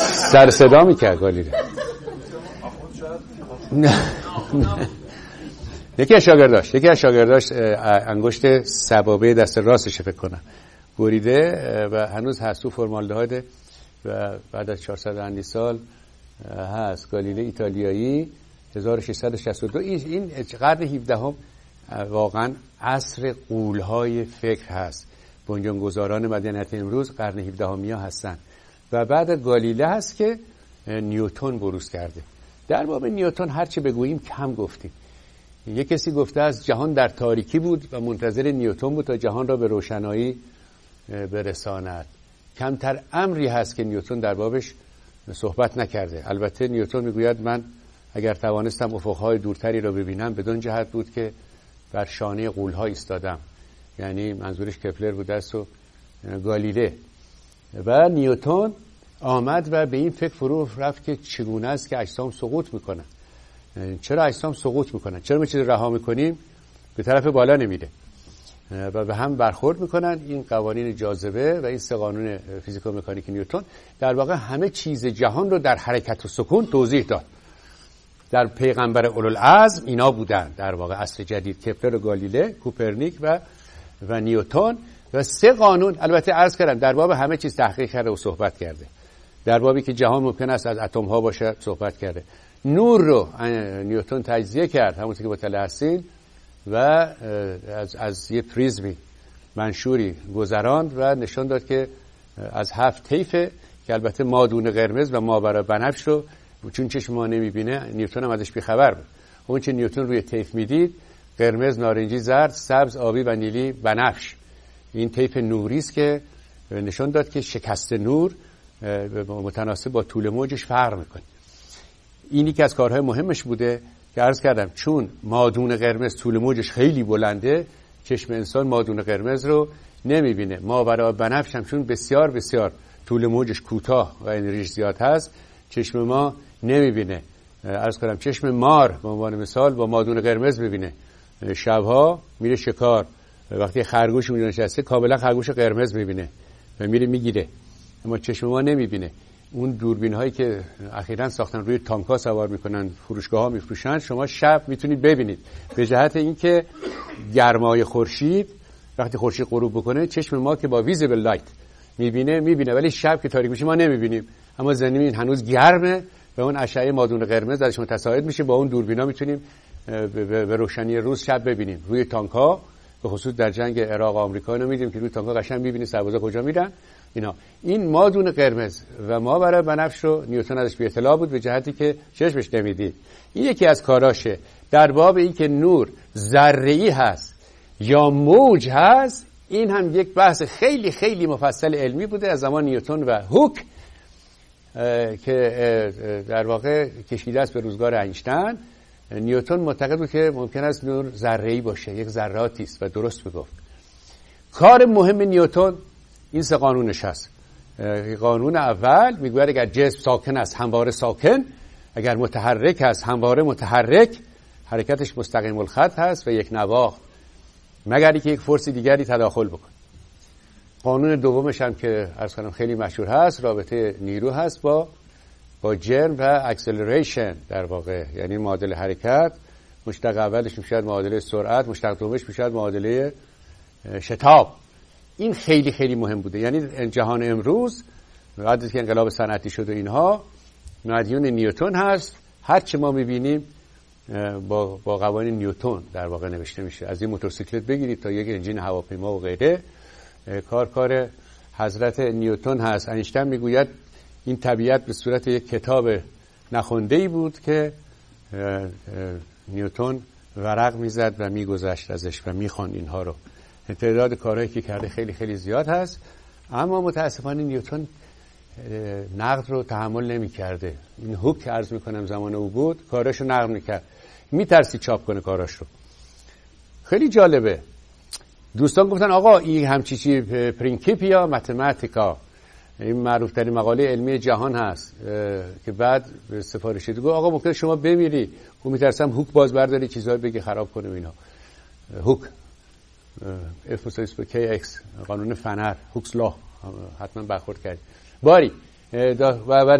سر صدا میکرد گالیله. یکی از شاگرداش انگشت سبابه دست راستش فکر کنم بریده و هنوز هست تو فرمالدهاید و بعد از 400 اندی سال هست. گالیله ایتالیایی 1662. این قرن 17 هم واقعا عصر غول‌های فکر هست. بنیانگذاران مدنیت امروز قرن 17 همیا هستن و بعد گالیله هست که نیوتن بروز کرده. در باب نیوتن هرچی بگوییم کم گفتیم. یک کسی گفته است جهان در تاریکی بود و منتظر نیوتن بود تا جهان را به روشنایی برساند. کمتر امری هست که نیوتن در بابش صحبت نکرده. البته نیوتن میگوید من اگر توانستم افقهای دورتری را ببینم بدون جهت بود که بر شانه غول‌ها ایستادم. یعنی منظورش کپلر بود است و گالیله. و نیوتن آمد و به این فکر فرو رفت که چگونه است که اجسام سقوط میکنن. چرا اجسام سقوط میکنن؟ چرا ما چیزی رها میکنیم به طرف بالا نمیره و به هم برخورد میکنن؟ این قوانین جاذبه و این سه قانون فیزیکو مکانیک نیوتن در واقع همه چیز جهان رو در حرکت و سکون توضیح داد. در پیغمبر اولوالعزم اینا بودن در واقع عصر جدید، کپلر و گالیله، کوپرنیک و نیوتن و سه قانون. البته عرض کردم در باب همه چیز تحقیق کرده و صحبت کرده. در بابی که جهان ممکن است از اتم ها باشه صحبت کرده. نور رو نیوتن تجزیه کرد همونطور که با تلهستین و از یه پریزمی منشوری گذراند و نشان داد که از 7 طیف که البته مادون قرمز و ماورای بنفش رو چون چشم ما نمیبینه نیوتن هم ازش بیخبر بود. اون چه نیوتن روی طیف میدید قرمز، نارنجی، زرد، سبز، آبی و نیلی، بنفش، این طیف نوری است که نشان داد که شکست نور متناسب با طول موجش فرق میکنه. اینی که از کارهای مهمش بوده که عرض کردم چون مادون قرمز طول موجش خیلی بلنده چشم انسان مادون قرمز رو نمیبینه. ماورای بنفش هم چون بسیار بسیار طول موجش کوتاه و انرژیش زیاد هست چشم ما نمیبینه. عرض کردم چشم مار به عنوان مثال با مادون قرمز ببینه. شبها میره شکار، وقتی خرگوش اونجا نشسته کاملا خرگوش قرمز میبینه و میره میگیره، اما چشم ما نمیبینه. اون دوربین هایی که اخیراً ساختن روی تانک‌ها سوار میکنن، فروشگاه‌ها میفروشن، شما شب میتونید ببینید به جهت اینکه گرمای خورشید وقتی خورشید غروب بکنه چشم ما که با ویزیبل لایت میبینه ولی شب که تاریک میشه ما نمیبینیم. اما زمین هنوز گرمه و اون اشعه مادون قرمز ازش متساعد میشه، با اون دوربینا میتونیم به روشنی روز شب ببینیم. روی تانک‌ها به خصوص در جنگ عراق و آمریکا اینو می‌دیدیم که روی تانک‌ها قشنگ می‌بینی سربازا کجا میرن. این مادون قرمز و ماورای بنفش رو نیوتن ازش بی اطلاع بود به جهتی که چشمش نمیدید. این یکی از کاراشه. در باب این که نور ذره‌ای هست یا موج هست این هم یک بحث خیلی خیلی مفصل علمی بوده از زمان نیوتن و هوک که در واقع کشیده است به روزگار اینشتین. نیوتن معتقد بود که ممکن است نور ذره‌ای باشه، یک ذراتی است و درست میگفت. کار مهم نیوتن این سه قانونش هست. قانون اول میگوید اگر جسم ساکن است همواره ساکن، اگر متحرک است همواره متحرک، حرکتش مستقیم الخط هست و یک نواخت مگر اینکه یک فورس دیگری تداخل بکنه. قانون دومش هم که عرض کنم خیلی مشهور هست، رابطه نیرو هست با جرم و اکسلریشن در واقع، یعنی معادله حرکت. مشتق اولش میشه معادله سرعت، مشتق دومش میشه معادله شتاب. این خیلی خیلی مهم بوده. یعنی جهان امروز بعد از که انقلاب صنعتی شد و اینها مدیون نیوتن هست. هر چه ما میبینیم با قوانین نیوتن در واقع نوشته میشه. از این موتورسیکلت بگیرید تا یک انجین هواپیما و غیره، کار حضرت نیوتن هست. اینشتین میگوید این طبیعت به صورت یک کتاب نخونده‌ای بود که نیوتن ورق میزد و میگذشت ازش و میخواند اینها رو. تعداد کارهایی که کرده خیلی خیلی زیاد هست، اما متاسفانه نیوتن نقد رو تحمل نمی کرده. این هوک عرض میکنم زمان او بود کاراشو نقد میکرد، میترسی چاپ کنه کاراش رو. خیلی جالبه. دوستان گفتن آقا این همچی چی پرینکیپیا ماتماتیکا، این معروف ترین مقاله علمی جهان هست که بعد سفارش شد. آقا ممکنه شما بمیری، میترسم هوک باز برداری چیزایی بگی خراب کنه اینا. هوک F=KX قانون فنر، هوکس لا، حتما برخورد کردید. باری